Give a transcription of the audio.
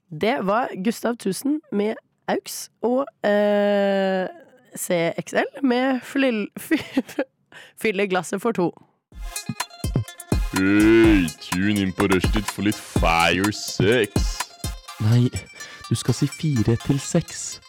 Det var Gustav Tusen med Aux og CXL med Fylle glasset for to. Hei, tune inn på Rushtid for litt fire sex. Nei, du skal si 4 til 6.